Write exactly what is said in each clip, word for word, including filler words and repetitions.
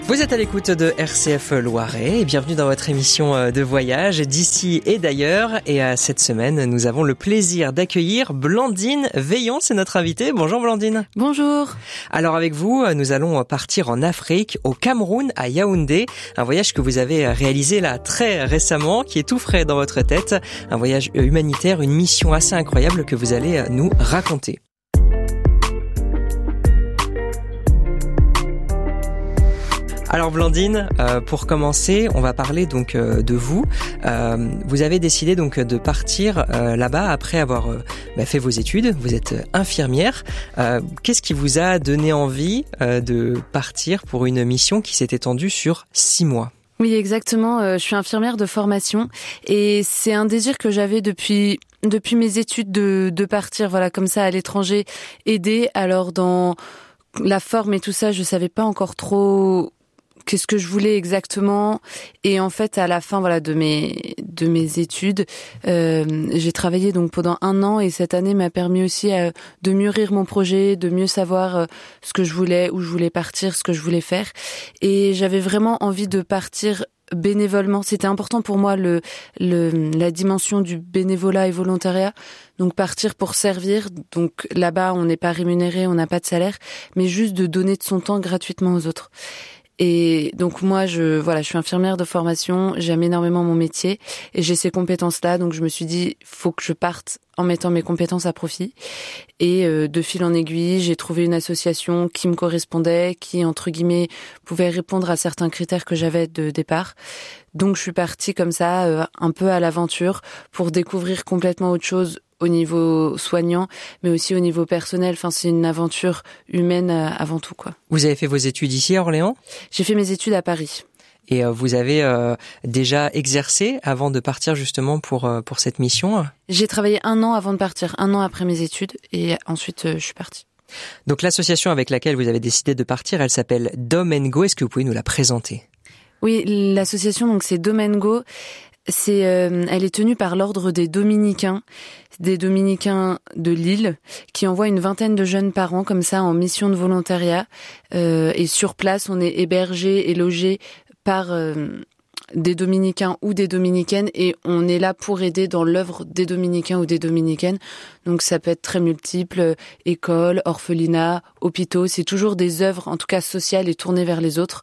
Vous êtes à l'écoute de R C F Loiret et bienvenue dans votre émission de voyage d'ici et d'ailleurs. Et cette semaine, nous avons le plaisir d'accueillir Blandine Veillon, c'est notre invitée. Bonjour Blandine. Bonjour. Alors avec vous, nous allons partir en Afrique, au Cameroun, à Yaoundé. Un voyage que vous avez réalisé là très récemment, qui est tout frais dans votre tête. Un voyage humanitaire, une mission assez incroyable que vous allez nous raconter. Alors Blandine, euh, pour commencer, on va parler donc euh, de vous. Euh, vous avez décidé donc de partir euh, là-bas après avoir euh, bah, fait vos études. Vous êtes infirmière. Euh, qu'est-ce qui vous a donné envie euh, de partir pour une mission qui s'est étendue sur six mois ? Oui, exactement. Euh, je suis infirmière de formation et c'est un désir que j'avais depuis depuis mes études de de partir, voilà, comme ça à l'étranger, aider. Alors dans la forme et tout ça, je savais pas encore trop qu'est-ce que je voulais exactement. Et en fait, à la fin, voilà, de mes de mes études, euh, j'ai travaillé donc pendant un an et cette année m'a permis aussi euh, de mûrir mon projet, de mieux savoir euh, ce que je voulais, où je voulais partir, ce que je voulais faire. Et j'avais vraiment envie de partir bénévolement. C'était important pour moi le le la dimension du bénévolat et volontariat. Donc partir pour servir. Donc là-bas, on n'est pas rémunéré, on n'a pas de salaire, mais juste de donner de son temps gratuitement aux autres. Et donc moi, je voilà, je suis infirmière de formation, j'aime énormément mon métier et j'ai ces compétences-là, donc je me suis dit, faut que je parte en mettant mes compétences à profit. Et euh, de fil en aiguille, j'ai trouvé une association qui me correspondait, qui, entre guillemets, pouvait répondre à certains critères que j'avais de départ. Donc je suis partie comme ça, euh, un peu à l'aventure, pour découvrir complètement autre chose au niveau soignant, mais aussi au niveau personnel. Enfin, c'est une aventure humaine euh, avant tout, quoi. Vous avez fait vos études ici à Orléans ? J'ai fait mes études à Paris. Et euh, vous avez euh, déjà exercé avant de partir justement pour euh, pour cette mission ? J'ai travaillé un an avant de partir, un an après mes études, et ensuite euh, je suis partie. Donc l'association avec laquelle vous avez décidé de partir, elle s'appelle Dom and Go. Est-ce que vous pouvez nous la présenter ? Oui, l'association, donc c'est Dom and Go. C'est, euh, elle est tenue par l'ordre des Dominicains, des Dominicains de Lille, qui envoient une vingtaine de jeunes par an comme ça en mission de volontariat. Euh, et sur place, on est hébergé et logé par euh, des Dominicains ou des Dominicaines, et on est là pour aider dans l'œuvre des Dominicains ou des Dominicaines. Donc ça peut être très multiple, écoles, orphelinats, hôpitaux. C'est toujours des œuvres, en tout cas sociales et tournées vers les autres.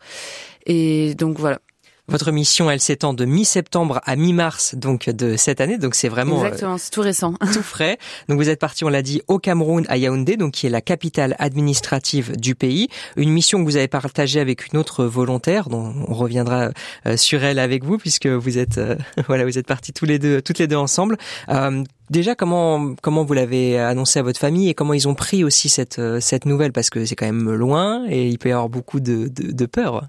Et donc voilà. Votre mission, elle s'étend de mi-septembre à mi-mars donc de cette année, donc c'est vraiment exactement, c'est tout récent, tout frais. Donc vous êtes parti, on l'a dit, au Cameroun, à Yaoundé, donc qui est la capitale administrative du pays. Une mission que vous avez partagée avec une autre volontaire, dont on reviendra sur elle avec vous puisque vous êtes euh, voilà, vous êtes partis tous les deux, toutes les deux ensemble. Euh, Déjà, comment comment vous l'avez annoncé à votre famille et comment ils ont pris aussi cette cette nouvelle, parce que c'est quand même loin et il peut y avoir beaucoup de de, de peur.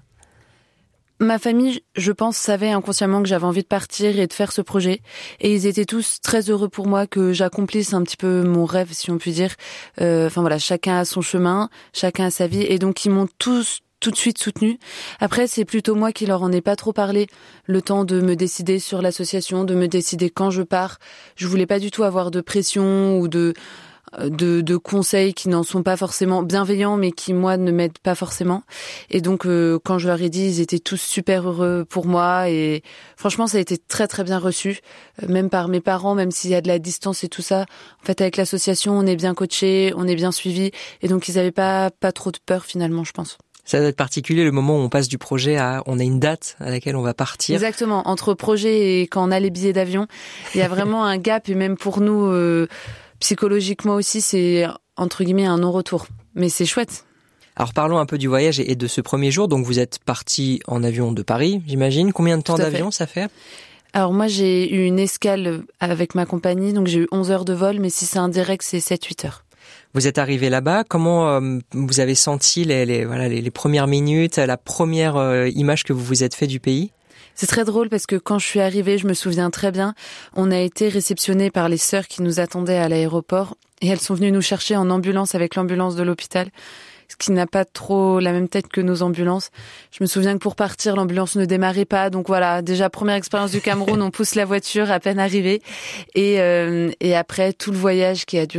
Ma famille, je pense, savait inconsciemment que j'avais envie de partir et de faire ce projet. Et ils étaient tous très heureux pour moi que j'accomplisse un petit peu mon rêve, si on peut dire. Euh, enfin voilà, chacun a son chemin, chacun a sa vie. Et donc, ils m'ont tous tout de suite soutenu. Après, c'est plutôt moi qui leur en ai pas trop parlé. Le temps de me décider sur l'association, de me décider quand je pars. Je voulais pas du tout avoir de pression ou de... de, de conseils qui n'en sont pas forcément bienveillants, mais qui, moi, ne m'aident pas forcément. Et donc, euh, quand je leur ai dit, ils étaient tous super heureux pour moi. Et franchement, ça a été très, très bien reçu. Euh, même par mes parents, même s'il y a de la distance et tout ça. En fait, avec l'association, on est bien coachés, on est bien suivis. Et donc, ils avaient pas, pas trop de peur, finalement, je pense. Ça doit être particulier le moment où on passe du projet à on a une date à laquelle on va partir. Exactement. Entre projet et quand on a les billets d'avion, il y a vraiment un gap. Et même pour nous... Euh, psychologiquement aussi, c'est entre guillemets un non-retour. Mais c'est chouette. Alors parlons un peu du voyage et de ce premier jour. Donc vous êtes parti en avion de Paris, j'imagine. Combien de temps d'avion ça fait ? Alors moi, j'ai eu une escale avec ma compagnie, donc j'ai eu onze heures de vol, mais si c'est indirect, c'est sept huit heures. Vous êtes arrivé là-bas. Comment euh, vous avez senti les, les, voilà, les, les premières minutes, la première euh, image que vous vous êtes fait du pays ? C'est très drôle parce que quand je suis arrivée, je me souviens très bien, on a été réceptionnés par les sœurs qui nous attendaient à l'aéroport et elles sont venues nous chercher en ambulance avec l'ambulance de l'hôpital, ce qui n'a pas trop la même tête que nos ambulances. Je me souviens que pour partir, l'ambulance ne démarrait pas. Donc voilà, déjà première expérience du Cameroun, on pousse la voiture à peine arrivée. Et, euh, et après, tout le voyage qui a duré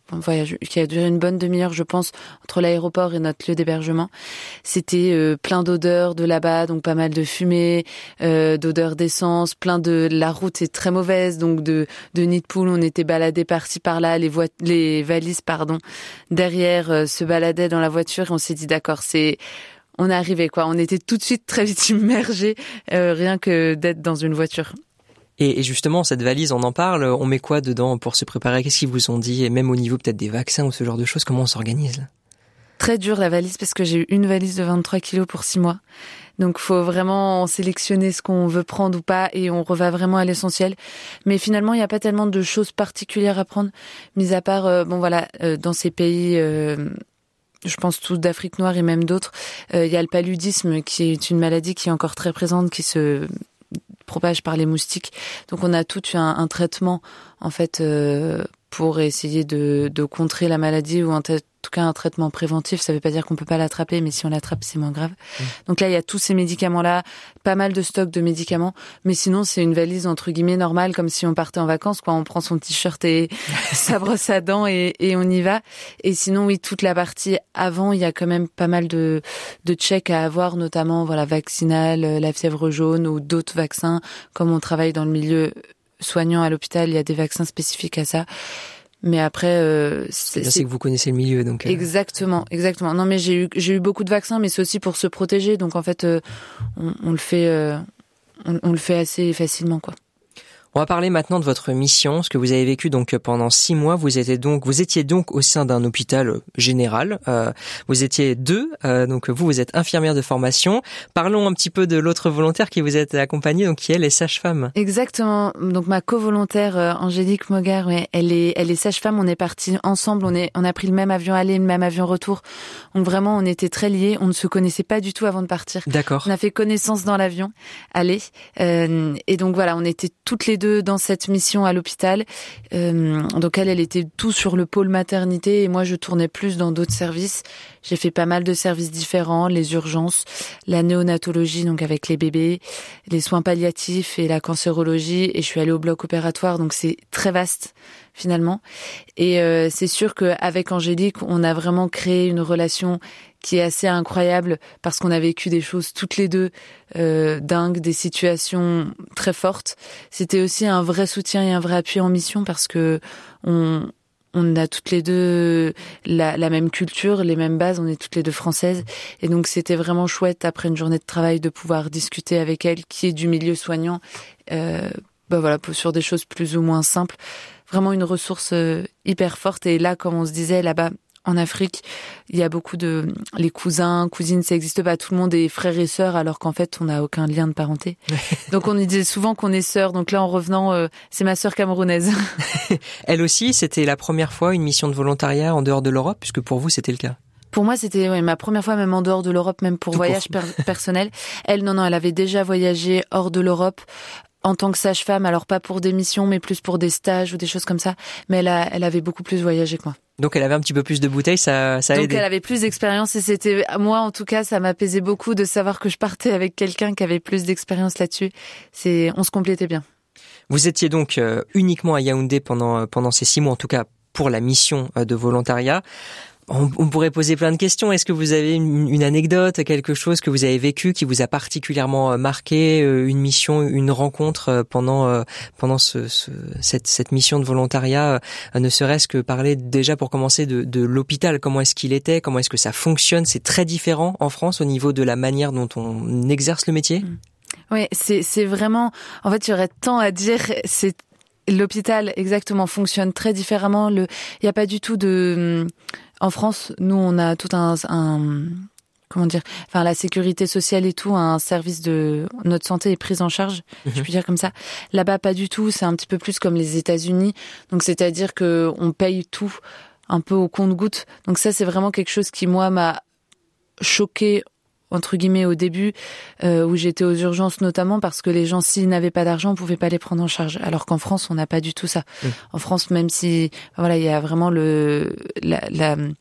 un voyage qui a duré une bonne demi-heure, je pense, entre l'aéroport et notre lieu d'hébergement. C'était euh, plein d'odeurs de là-bas, donc pas mal de fumée, euh, d'odeurs d'essence, plein de... La route est très mauvaise, donc de, de nid de poule, on était baladés par-ci par-là, les, vo... les valises, pardon, derrière euh, se baladaient dans la voiture et on s'est dit d'accord, c'est... On est arrivé, quoi. On était tout de suite très vite immergés, euh, rien que d'être dans une voiture. Et justement, cette valise, on en parle, on met quoi dedans pour se préparer? Qu'est-ce qu'ils vous ont dit? Et même au niveau peut-être des vaccins ou ce genre de choses, comment on s'organise là? Très dur la valise parce que j'ai eu une valise de vingt-trois kilos pour six mois. Donc faut vraiment sélectionner ce qu'on veut prendre ou pas et on reva vraiment à l'essentiel. Mais finalement, il n'y a pas tellement de choses particulières à prendre, mis à part, euh, bon voilà, euh, dans ces pays... Euh, je pense tous d'Afrique noire et même d'autres, euh, il y a le paludisme qui est une maladie qui est encore très présente, qui se propage par les moustiques. Donc on a tout un, un traitement en fait euh, pour essayer de, de contrer la maladie ou en t- tout cas un traitement préventif. Ça veut pas dire qu'on peut pas l'attraper, mais si on l'attrape, c'est moins grave. Mmh. Donc là, il y a tous ces médicaments-là, pas mal de stocks de médicaments, mais sinon c'est une valise entre guillemets normale, comme si on partait en vacances, quoi. On prend son t-shirt et sa brosse à dents et, et on y va. Et sinon, oui, toute la partie avant, il y a quand même pas mal de, de checks à avoir, notamment voilà vaccinal, la fièvre jaune ou d'autres vaccins. Comme on travaille dans le milieu soignant à l'hôpital, il y a des vaccins spécifiques à ça. Mais après, euh, c'est, c'est... c'est que vous connaissez le milieu, donc. Euh... Exactement, exactement. Non, mais j'ai eu j'ai eu beaucoup de vaccins, mais c'est aussi pour se protéger. Donc en fait, euh, on, on le fait, euh, on, on le fait assez facilement, quoi. On va parler maintenant de votre mission, ce que vous avez vécu donc pendant six mois. Vous étiez donc, vous étiez donc au sein d'un hôpital général. Euh, vous étiez deux, euh, donc vous, vous êtes infirmière de formation. Parlons un petit peu de l'autre volontaire qui vous êtes accompagnée, donc qui elle est sage-femme. Exactement. Donc ma co-volontaire euh, Angélique Mogard, ouais, elle est, elle est sage-femme. On est partis ensemble. On est, on a pris le même avion aller, le même avion retour. Donc vraiment, on était très liés. On ne se connaissait pas du tout avant de partir. D'accord. On a fait connaissance dans l'avion, aller, euh, et donc voilà, on était toutes les deux dans cette mission à l'hôpital. Euh, donc elle, elle était tout sur le pôle maternité et moi je tournais plus dans d'autres services. J'ai fait pas mal de services différents, les urgences, la néonatologie donc avec les bébés, les soins palliatifs et la cancérologie et je suis allée au bloc opératoire donc c'est très vaste finalement. Et euh, c'est sûr qu'avec Angélique, on a vraiment créé une relation qui est assez incroyable parce qu'on a vécu des choses toutes les deux euh, dingues, des situations très fortes. C'était aussi un vrai soutien et un vrai appui en mission parce que on on a toutes les deux la, la même culture, les mêmes bases, on est toutes les deux françaises et donc c'était vraiment chouette après une journée de travail de pouvoir discuter avec elle qui est du milieu soignant euh, bah voilà, sur des choses plus ou moins simples. Vraiment une ressource euh, hyper forte et là comme on se disait là-bas en Afrique, il y a beaucoup de... Les cousins, cousines, ça n'existe pas. Tout le monde est frère et sœur, alors qu'en fait, on n'a aucun lien de parenté. Donc, on disait souvent qu'on est sœurs. Donc là, en revenant, euh, c'est ma sœur camerounaise. Elle aussi, c'était la première fois une mission de volontariat en dehors de l'Europe, puisque pour vous, c'était le cas. Pour moi, c'était ouais, ma première fois, même en dehors de l'Europe, même pour Tout voyage per- personnel. Elle, non, non, elle avait déjà voyagé hors de l'Europe en tant que sage-femme. Alors, pas pour des missions, mais plus pour des stages ou des choses comme ça. Mais elle, a, elle avait beaucoup plus voyagé que moi. Donc elle avait un petit peu plus de bouteilles, ça, ça a Donc aidé. Elle avait plus d'expérience et c'était, moi en tout cas, ça m'apaisait beaucoup de savoir que je partais avec quelqu'un qui avait plus d'expérience là-dessus. C'est, on se complétait bien. Vous étiez donc euh, uniquement à Yaoundé pendant pendant ces six mois, en tout cas pour la mission euh, de volontariat. On, on pourrait poser plein de questions. Est-ce que vous avez une, une anecdote, quelque chose que vous avez vécu qui vous a particulièrement marqué, une mission, une rencontre pendant pendant ce, ce, cette, cette mission de volontariat, ne serait-ce que parler déjà pour commencer de, de l'hôpital, comment est-ce qu'il était, comment est-ce que ça fonctionne? C'est très différent en France au niveau de la manière dont on exerce le métier. Oui, c'est c'est vraiment. En fait, il y aurait tant à dire. C'est l'hôpital exactement fonctionne très différemment. Le, il n'y a pas du tout de. En France, nous, on a tout un, un, comment dire, enfin, la sécurité sociale et tout, un service de, notre santé est prise en charge, mmh. je peux dire comme ça. Là-bas, pas du tout. C'est un petit peu plus comme les États-Unis. Donc, c'est-à-dire que on paye tout un peu au compte-gouttes. Donc ça, c'est vraiment quelque chose qui, moi, m'a choquée, entre guillemets, au début, euh, où j'étais aux urgences notamment parce que les gens, s'ils n'avaient pas d'argent, on pouvait pas les prendre en charge. Alors qu'en France, on n'a pas du tout ça. Mmh. En France, même si, voilà, il y a vraiment le, la, la,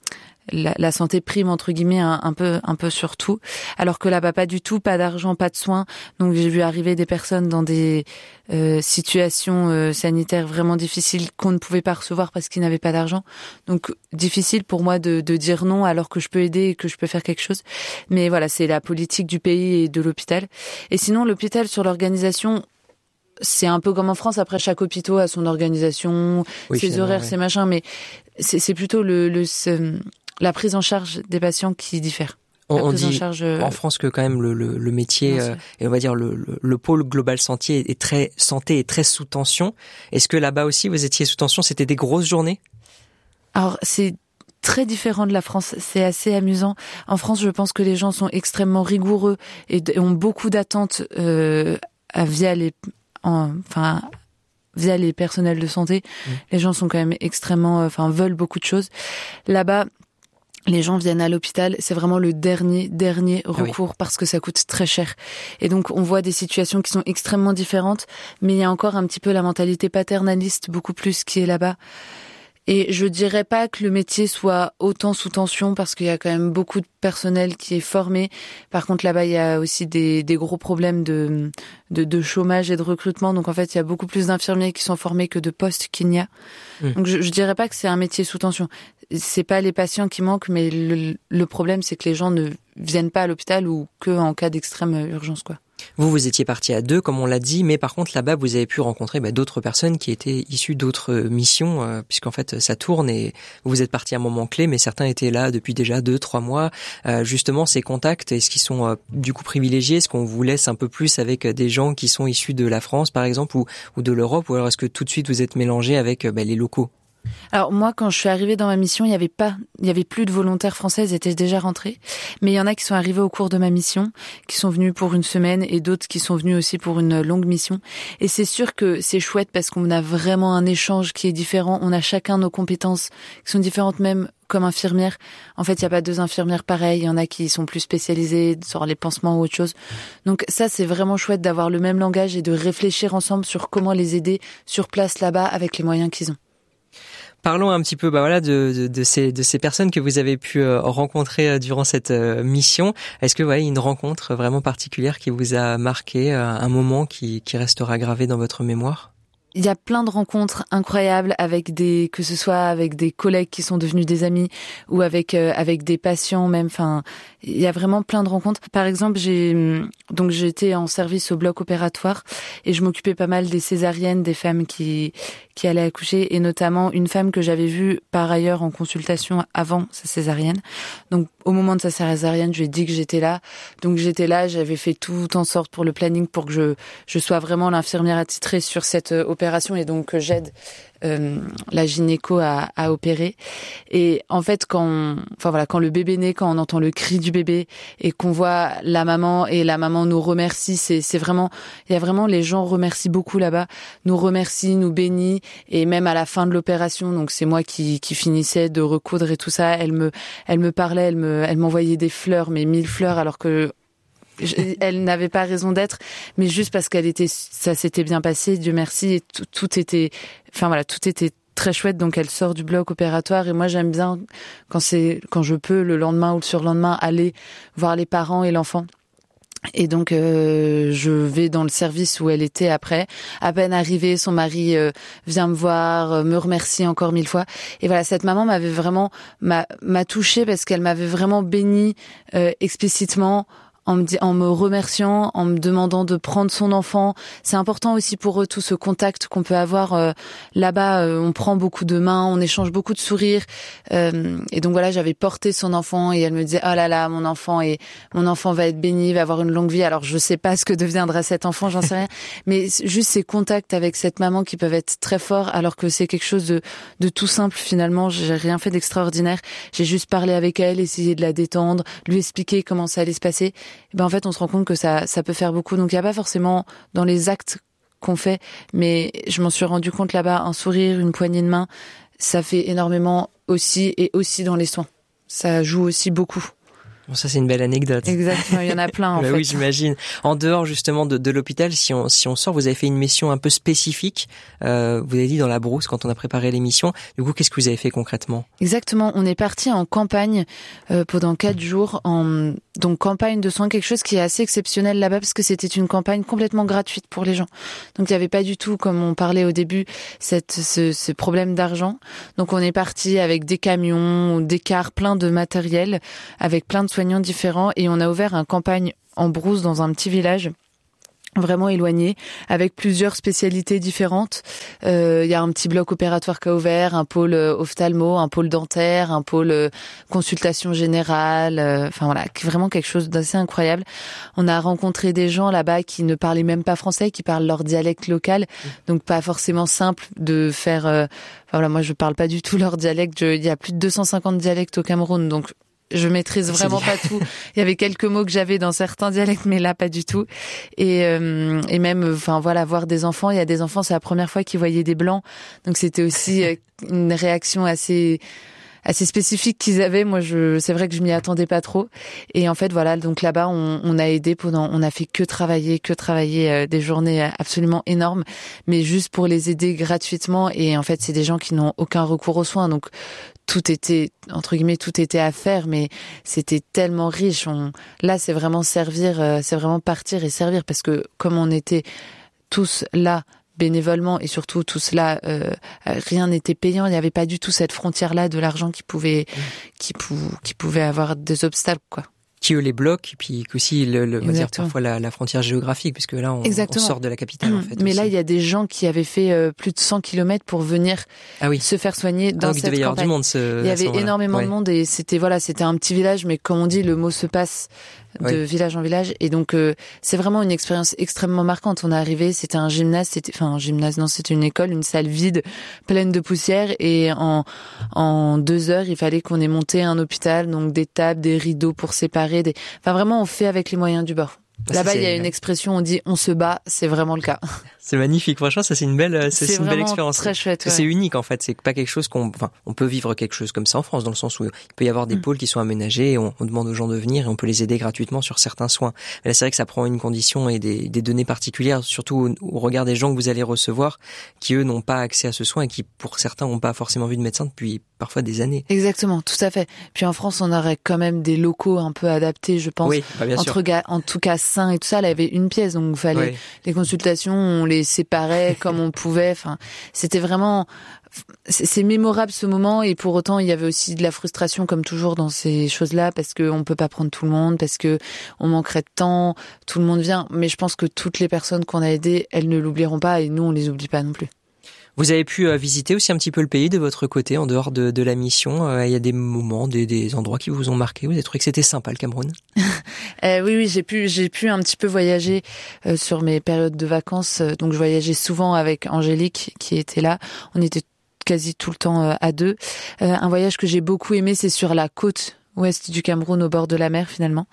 la, la santé prime entre guillemets un, un peu un peu sur tout, alors que là-bas pas du tout, pas d'argent, pas de soins. Donc j'ai vu arriver des personnes dans des euh, situations euh, sanitaires vraiment difficiles qu'on ne pouvait pas recevoir parce qu'ils n'avaient pas d'argent. Donc difficile pour moi de, de dire non alors que je peux aider et que je peux faire quelque chose. Mais voilà, c'est la politique du pays et de l'hôpital. Et sinon l'hôpital sur l'organisation, c'est un peu comme en France. Après, chaque hôpital a son organisation, oui, ses horaires, ouais. ses machins, mais c'est, c'est plutôt le, le, ce, la prise en charge des patients qui diffère. On, on dit en, charge, euh... en France que quand même le, le, le métier euh, et on va dire le, le, le pôle global santé est très santé est très sous tension. Est-ce que là-bas aussi vous étiez sous tension? C'était des grosses journées? Alors c'est très différent de la France, c'est assez amusant. En France, je pense que les gens sont extrêmement rigoureux et, et ont beaucoup d'attentes euh, via les En, enfin, via les personnels de santé, mmh. les gens sont quand même extrêmement, enfin, veulent beaucoup de choses. Là-bas, les gens viennent à l'hôpital, c'est vraiment le dernier, dernier recours ah oui. parce que ça coûte très cher. Et donc, on voit des situations qui sont extrêmement différentes, mais il y a encore un petit peu la mentalité paternaliste, beaucoup plus, qui est là-bas. Et je dirais pas que le métier soit autant sous tension parce qu'il y a quand même beaucoup de personnel qui est formé. Par contre, là-bas, il y a aussi des, des gros problèmes de, de, de chômage et de recrutement. Donc, en fait, il y a beaucoup plus d'infirmiers qui sont formés que de postes qu'il n'y a. Mmh. Donc, je, je dirais pas que c'est un métier sous tension. C'est pas les patients qui manquent, mais le, le problème, c'est que les gens ne viennent pas à l'hôpital ou que en cas d'extrême urgence, quoi. Vous, vous étiez parti à deux, comme on l'a dit, mais par contre, là-bas, vous avez pu rencontrer bah, d'autres personnes qui étaient issues d'autres missions, euh, puisqu'en fait, ça tourne et vous êtes parti à un moment clé, mais certains étaient là depuis déjà deux, trois mois. Euh, justement, ces contacts, est-ce qu'ils sont euh, du coup privilégiés? Est-ce qu'on vous laisse un peu plus avec des gens qui sont issus de la France, par exemple, ou, ou de l'Europe, ou alors est-ce que tout de suite, vous êtes mélangé avec bah, les locaux? Alors moi, quand je suis arrivée dans ma mission, il y avait pas, il y avait plus de volontaires françaises, ils étaient déjà rentrés. Mais il y en a qui sont arrivés au cours de ma mission, qui sont venus pour une semaine, et d'autres qui sont venus aussi pour une longue mission. Et c'est sûr que c'est chouette parce qu'on a vraiment un échange qui est différent. On a chacun nos compétences qui sont différentes, même comme infirmière. En fait, il y a pas deux infirmières pareilles. Il y en a qui sont plus spécialisées sur les pansements ou autre chose. Donc ça, c'est vraiment chouette d'avoir le même langage et de réfléchir ensemble sur comment les aider sur place là-bas avec les moyens qu'ils ont. Parlons un petit peu, bah voilà, de, de, de ces de ces personnes que vous avez pu euh, rencontrer euh, durant cette euh, mission. Est-ce que voilà, une rencontre vraiment particulière qui vous a marqué, euh, un moment qui qui restera gravé dans votre mémoire? Il y a plein de rencontres incroyables avec des, que ce soit avec des collègues qui sont devenus des amis ou avec euh, avec des patients même. Enfin, il y a vraiment plein de rencontres. Par exemple, j'ai donc j'étais en service au bloc opératoire et je m'occupais pas mal des césariennes, des femmes qui qui allaient accoucher et notamment une femme que j'avais vue par ailleurs en consultation avant sa césarienne. Donc au moment de sa césarienne, je lui ai dit que j'étais là. Donc j'étais là, j'avais fait tout en sorte pour le planning pour que je je sois vraiment l'infirmière attitrée sur cette opération. Et donc j'aide euh, la gynéco à, à opérer. Et en fait, quand, on, enfin voilà, quand le bébé naît, quand on entend le cri du bébé et qu'on voit la maman et la maman nous remercie, c'est, c'est vraiment, il y a vraiment les gens remercient beaucoup là-bas, nous remercient, nous bénissent et même à la fin de l'opération, donc c'est moi qui, qui finissais de recoudre et tout ça, elle me, elle me parlait, elle me, elle m'envoyait des fleurs, mais mille fleurs, alors que elle n'avait pas raison d'être, mais juste parce qu'elle était, ça s'était bien passé, Dieu merci, et tout, tout était, enfin voilà, tout était très chouette. Donc elle sort du bloc opératoire et moi j'aime bien quand c'est, quand je peux le lendemain ou le surlendemain aller voir les parents et l'enfant. Et donc euh, je vais dans le service où elle était après. À peine arrivée, son mari euh, vient me voir, euh, me remercie encore mille fois. Et voilà, cette maman m'avait vraiment m'a, m'a touchée parce qu'elle m'avait vraiment bénie euh, explicitement. En me, di- en me remerciant, en me demandant de prendre son enfant. C'est important aussi pour eux tout ce contact qu'on peut avoir euh, là-bas. Euh, on prend beaucoup de mains, on échange beaucoup de sourires. Euh, et donc voilà, j'avais porté son enfant et elle me disait « Oh là là, mon enfant et mon enfant va être béni, va avoir une longue vie. » Alors je sais pas ce que deviendra cet enfant, j'en sais rien. Mais juste ces contacts avec cette maman qui peuvent être très forts alors que c'est quelque chose de, de tout simple finalement. J'ai rien fait d'extraordinaire. J'ai juste parlé avec elle, essayé de la détendre, lui expliquer comment ça allait se passer. Et ben en fait on se rend compte que ça ça peut faire beaucoup. Donc il y a pas forcément dans les actes qu'on fait, mais je m'en suis rendu compte là-bas, un sourire, une poignée de main, ça fait énormément aussi, et aussi dans les soins. Ça joue aussi beaucoup. Bon, ça c'est une belle anecdote. Exactement, il y en a plein en bah fait. Oui, j'imagine. En dehors justement de, de l'hôpital, si on si on sort, vous avez fait une mission un peu spécifique. Euh, vous avez dit dans la brousse quand on a préparé l'émission. Du coup, qu'est-ce que vous avez fait concrètement ? Exactement, on est parti en campagne euh, pendant quatre jours. En donc campagne de soins, quelque chose qui est assez exceptionnel là-bas parce que c'était une campagne complètement gratuite pour les gens. Donc il y avait pas du tout, comme on parlait au début, cette ce, ce problème d'argent. Donc on est parti avec des camions, des cars, plein de matériel, avec plein de soignants différents et on a ouvert un campagne en brousse dans un petit village vraiment éloigné, avec plusieurs spécialités différentes. Il euh, y a un petit bloc opératoire qui a ouvert, un pôle ophtalmo, un pôle dentaire, un pôle euh, consultation générale, euh, enfin voilà, vraiment quelque chose d'assez incroyable. On a rencontré des gens là-bas qui ne parlaient même pas français, qui parlent leur dialecte local, donc pas forcément simple de faire... Euh, enfin voilà, moi je parle pas du tout leur dialecte, il y a plus de deux cent cinquante dialectes au Cameroun, donc je maîtrise vraiment pas tout. Il y avait quelques mots que j'avais dans certains dialectes, mais là pas du tout. Et, euh, et même, enfin voilà, voir des enfants. Il y a des enfants, c'est la première fois qu'ils voyaient des blancs, donc c'était aussi une réaction assez assez spécifique qu'ils avaient. Moi, je, c'est vrai que je m'y attendais pas trop. Et en fait, voilà, donc là-bas, on, on a aidé pendant, on a fait que travailler, que travailler euh, des journées absolument énormes, mais juste pour les aider gratuitement. Et en fait, c'est des gens qui n'ont aucun recours aux soins, donc tout était, entre guillemets, tout était à faire, mais c'était tellement riche. On, là, c'est vraiment servir, euh, c'est vraiment partir et servir, parce que comme on était tous là, bénévolement, et surtout tout cela, euh, rien n'était payant. Il n'y avait pas du tout cette frontière-là de l'argent qui pouvait, mmh. qui, pou, qui pouvait avoir des obstacles, quoi. Qui eux les bloquent, et puis aussi le, le on va dire parfois la, la frontière géographique, puisque là on, on sort de la capitale mmh. en fait. Mais aussi. Là il y a des gens qui avaient fait euh, plus de cent kilomètres pour venir ah oui. se faire soigner dans ah, cette campagne. Il devait y avoir du monde. Ce, il y avait énormément ouais. de monde et c'était voilà, c'était un petit village, mais comme on dit, le mot se passe de oui. village en village, et donc euh, c'est vraiment une expérience extrêmement marquante. On est arrivé, c'était un gymnase, c'était enfin un gymnase non, c'était une école, une salle vide, pleine de poussière, et en en deux heures, il fallait qu'on ait monté un hôpital, donc des tables, des rideaux pour séparer, des, enfin vraiment on fait avec les moyens du bord. Là-bas, il y a une expression, on dit on se bat, c'est vraiment le cas. C'est magnifique, franchement, ça c'est une belle, c'est, c'est une belle expérience. Très chouette. Ouais. C'est unique en fait, c'est pas quelque chose qu'on, enfin, on peut vivre quelque chose comme ça en France, dans le sens où il peut y avoir des mmh. pôles qui sont aménagés, et on, on demande aux gens de venir et on peut les aider gratuitement sur certains soins. Mais là, c'est vrai que ça prend une condition et des, des données particulières, surtout au, au regard des gens que vous allez recevoir, qui eux n'ont pas accès à ce soin et qui, pour certains, n'ont pas forcément vu de médecin depuis parfois des années. Exactement, tout à fait. Puis en France, on aurait quand même des locaux un peu adaptés, je pense. Oui, bah bien sûr. Entre ga- en tout cas sains et tout ça. Là, il y avait une pièce, donc il fallait oui. les consultations, on les séparait comme on pouvait. Enfin, c'était vraiment, c'est mémorable ce moment, et pour autant, il y avait aussi de la frustration, comme toujours dans ces choses-là, parce que on peut pas prendre tout le monde, parce que on manquerait de temps. Tout le monde vient, mais je pense que toutes les personnes qu'on a aidées, elles ne l'oublieront pas, et nous, on les oublie pas non plus. Vous avez pu euh, visiter aussi un petit peu le pays de votre côté, en dehors de, de la mission. Euh, il y a des moments, des, des endroits qui vous ont marqué. Vous avez trouvé que c'était sympa, le Cameroun? euh, Oui, oui, j'ai pu, j'ai pu un petit peu voyager euh, sur mes périodes de vacances. Donc, je voyageais souvent avec Angélique, qui était là. On était quasi tout le temps euh, à deux. Euh, un voyage que j'ai beaucoup aimé, c'est sur la côte ouest du Cameroun, au bord de la mer finalement,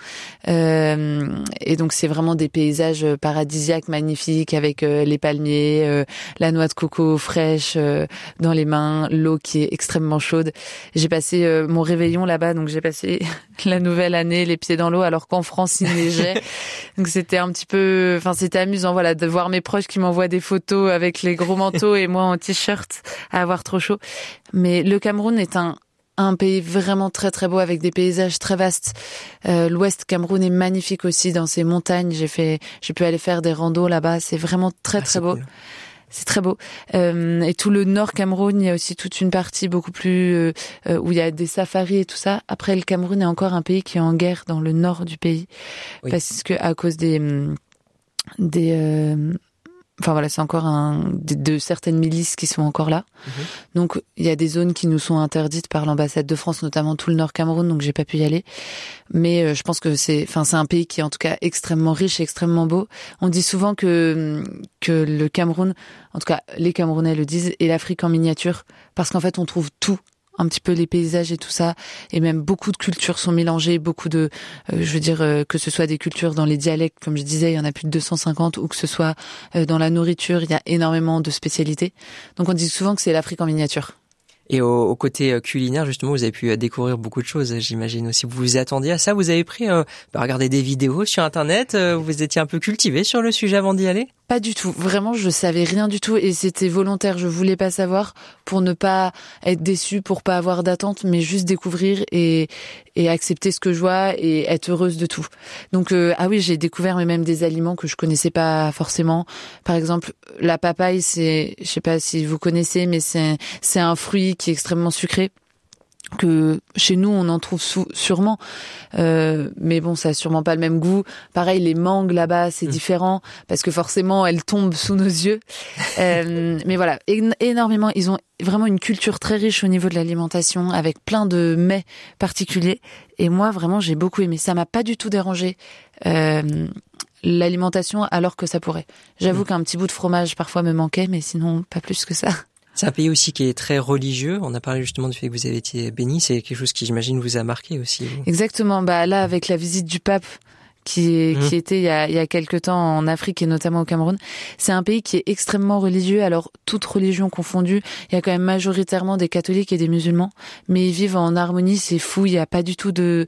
euh, et donc c'est vraiment des paysages paradisiaques, magnifiques, avec euh, les palmiers, euh, la noix de coco fraîche euh, dans les mains, l'eau qui est extrêmement chaude. J'ai passé euh, mon réveillon là-bas, donc j'ai passé la nouvelle année les pieds dans l'eau, alors qu'en France il neigeait. Donc c'était un petit peu, enfin c'était amusant, voilà, de voir mes proches qui m'envoient des photos avec les gros manteaux et moi en t-shirt à avoir trop chaud. Mais le Cameroun est un un pays vraiment très très beau, avec des paysages très vastes. Euh, L'Ouest Cameroun est magnifique aussi dans ses montagnes. J'ai fait, j'ai pu aller faire des randos là-bas. C'est vraiment très ah, très beau. Cool. C'est très beau. Euh, et tout le Nord Cameroun, il y a aussi toute une partie beaucoup plus euh, où il y a des safaris et tout ça. Après, le Cameroun est encore un pays qui est en guerre dans le nord du pays, oui. parce que à cause des des euh, Enfin voilà, c'est encore un, de, de certaines milices qui sont encore là. Mmh. Donc il y a des zones qui nous sont interdites par l'ambassade de France, notamment tout le Nord Cameroun, donc j'ai pas pu y aller. Mais euh, je pense que c'est, enfin c'est un pays qui est en tout cas extrêmement riche et extrêmement beau. On dit souvent que que le Cameroun, en tout cas les Camerounais le disent, est l'Afrique en miniature, parce qu'en fait on trouve tout. Un petit peu les paysages et tout ça, et même beaucoup de cultures sont mélangées, beaucoup de, euh, je veux dire, euh, que ce soit des cultures dans les dialectes, comme je disais, il y en a plus de deux cent cinquante, ou que ce soit euh, dans la nourriture, il y a énormément de spécialités. Donc on dit souvent que c'est l'Afrique en miniature. Et au, au côté culinaire, justement, vous avez pu découvrir beaucoup de choses, j'imagine aussi. Vous vous attendiez à ça? Vous avez pris, euh, bah, regardé des vidéos sur Internet? euh, Vous étiez un peu cultivé sur le sujet avant d'y aller? Pas du tout. Vraiment, je savais rien du tout et c'était volontaire. Je voulais pas savoir pour ne pas être déçue, pour pas avoir d'attente, mais juste découvrir et, et accepter ce que je vois et être heureuse de tout. Donc, euh, ah oui, j'ai découvert même des aliments que je connaissais pas forcément. Par exemple, la papaye, c'est, je sais pas si vous connaissez, mais c'est, c'est un fruit qui est extrêmement sucré. Que chez nous on en trouve sou- sûrement euh, mais bon, ça a sûrement pas le même goût. Pareil, les mangues là-bas, c'est mmh. différent parce que forcément elles tombent sous nos yeux. euh, mais voilà, é- énormément, ils ont vraiment une culture très riche au niveau de l'alimentation avec plein de mets particuliers et moi vraiment j'ai beaucoup aimé. Ça m'a pas du tout dérangé euh, l'alimentation alors que ça pourrait. J'avoue mmh. qu'un petit bout de fromage parfois me manquait, mais sinon pas plus que ça. C'est un pays aussi qui est très religieux. On a parlé justement du fait que vous avez été béni. C'est quelque chose qui, j'imagine, vous a marqué aussi. Vous. Exactement. Bah là, avec la visite du pape qui, mmh. qui était il y a, il y a quelque temps en Afrique et notamment au Cameroun, c'est un pays qui est extrêmement religieux. Alors, toutes religions confondues, il y a quand même majoritairement des catholiques et des musulmans, mais ils vivent en harmonie. C'est fou. Il y a pas du tout de,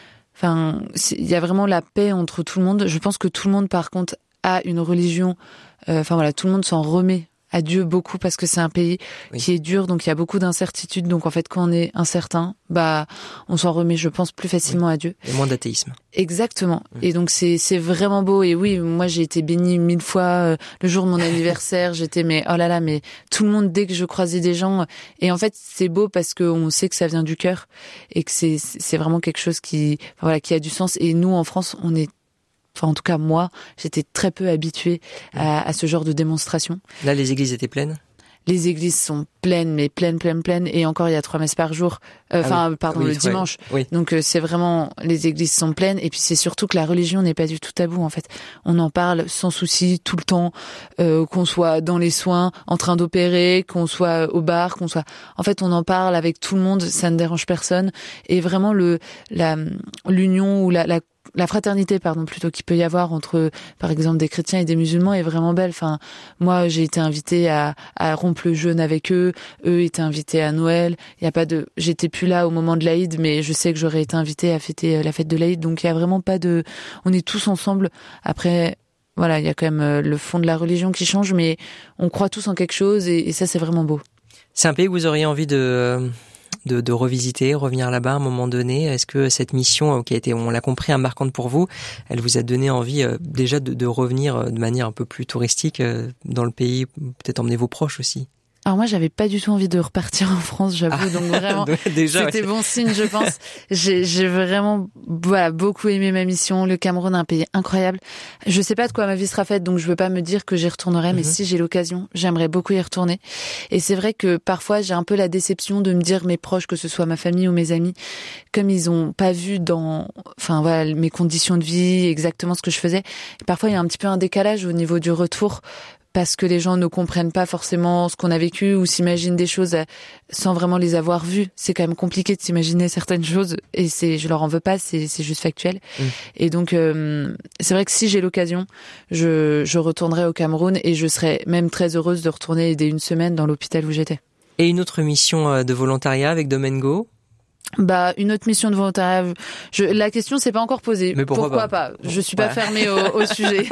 enfin, il y a vraiment la paix entre tout le monde. Je pense que tout le monde, par contre, a une religion. Euh, enfin voilà, tout le monde s'en remet à Dieu beaucoup parce que c'est un pays oui. qui est dur, donc il y a beaucoup d'incertitudes. Donc en fait, quand on est incertain, bah on s'en remet, je pense, plus facilement oui. à Dieu. Et moins d'athéisme. Exactement. Mmh. Et donc c'est c'est vraiment beau. Et oui, moi j'ai été bénie mille fois euh, le jour de mon anniversaire. J'étais mais oh là là, mais tout le monde dès que je croisais des gens. Et en fait c'est beau parce que on sait que ça vient du cœur et que c'est c'est vraiment quelque chose qui voilà qui a du sens. Et nous en France, on est Enfin, en tout cas, moi, j'étais très peu habituée à, à ce genre de démonstration. Là, les églises étaient pleines? Les églises sont pleines, mais pleines, pleines, pleines. Et encore, il y a trois messes par jour. Enfin, euh, ah oui. pardon, oui, le dimanche. Ouais. Oui. Donc, euh, c'est vraiment, les églises sont pleines. Et puis, c'est surtout que la religion n'est pas du tout tabou, en fait. On en parle sans souci, tout le temps, euh, qu'on soit dans les soins, en train d'opérer, qu'on soit au bar, qu'on soit... En fait, on en parle avec tout le monde, ça ne dérange personne. Et vraiment, le, la, l'union ou la, la la fraternité, pardon, plutôt qu'il peut y avoir entre, par exemple, des chrétiens et des musulmans est vraiment belle. Enfin, moi, j'ai été invitée à, à rompre le jeûne avec eux. Eux étaient invités à Noël. Il y a pas de, j'étais plus là au moment de l'Aïd, mais je sais que j'aurais été invitée à fêter la fête de l'Aïd. Donc, il y a vraiment pas de, on est tous ensemble. Après, voilà, il y a quand même le fond de la religion qui change, mais on croit tous en quelque chose et, et ça, c'est vraiment beau. C'est un pays que vous auriez envie de, De, de revisiter, revenir là-bas à un moment donné? Est-ce que cette mission qui a été, on l'a compris, marquante pour vous, elle vous a donné envie euh, déjà de, de revenir de manière un peu plus touristique euh, dans le pays, peut-être emmener vos proches aussi? Alors moi, j'avais pas du tout envie de repartir en France, j'avoue. Ah, donc vraiment, déjà, c'était ouais. bon signe, je pense. J'ai, j'ai vraiment, voilà, beaucoup aimé ma mission. Le Cameroun, un pays incroyable. Je sais pas de quoi ma vie sera faite, donc je veux pas me dire que j'y retournerai, mm-hmm. mais si j'ai l'occasion, j'aimerais beaucoup y retourner. Et c'est vrai que parfois, j'ai un peu la déception de me dire mes proches, que ce soit ma famille ou mes amis, comme ils ont pas vu dans, enfin voilà, mes conditions de vie, exactement ce que je faisais. Et parfois, il y a un petit peu un décalage au niveau du retour. Parce que les gens ne comprennent pas forcément ce qu'on a vécu ou s'imaginent des choses sans vraiment les avoir vues. C'est quand même compliqué de s'imaginer certaines choses et c'est, je leur en veux pas, c'est, c'est juste factuel. Mmh. Et donc, euh, c'est vrai que si j'ai l'occasion, je, je retournerai au Cameroun et je serais même très heureuse de retourner aider une semaine dans l'hôpital où j'étais. Et une autre mission de volontariat avec Domengo? Bah, une autre mission de volontariat. Je, la question s'est pas encore posée. Mais pourquoi, pourquoi pas, pas Je suis pas ouais. fermée au, au sujet.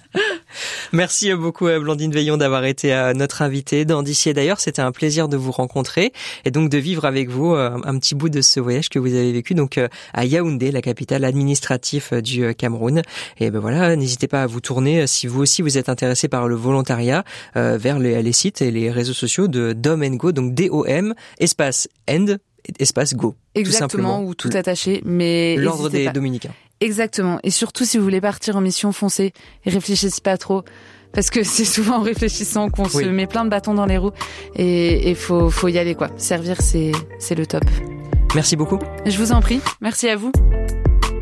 Merci beaucoup à Blandine Veillon d'avoir été notre invitée dans D'ici et d'ailleurs. C'était un plaisir de vous rencontrer et donc de vivre avec vous un, un petit bout de ce voyage que vous avez vécu donc à Yaoundé, la capitale administrative du Cameroun. Et ben voilà, n'hésitez pas à vous tourner si vous aussi vous êtes intéressé par le volontariat euh, vers les, les sites et les réseaux sociaux de Dom and Go, donc D O M espace End espace Go. Exactement, tout ou tout attaché, mais l'ordre des pas. dominicains. Exactement. Et surtout, si vous voulez partir en mission, foncez et réfléchissez pas trop. Parce que c'est souvent en réfléchissant qu'on oui. se met plein de bâtons dans les roues. Et il faut, faut y aller, quoi. Servir, c'est, c'est le top. Merci beaucoup. Je vous en prie. Merci à vous.